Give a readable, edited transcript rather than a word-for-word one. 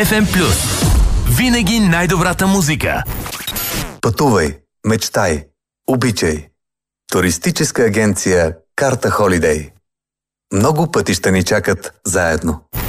FM+. Винаги най-добрата музика. Пътувай, мечтай, обичай. Туристическа агенция Карта Холидей. Много пътища ни чакат заедно.